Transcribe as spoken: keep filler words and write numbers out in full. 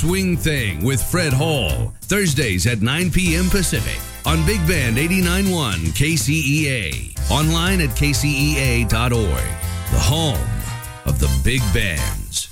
Swing Thing with Fred Hall, Thursdays at nine p.m. Pacific on Big Band eighty-nine point one K C E A. Online at K C E A dot org. The home of the big bands.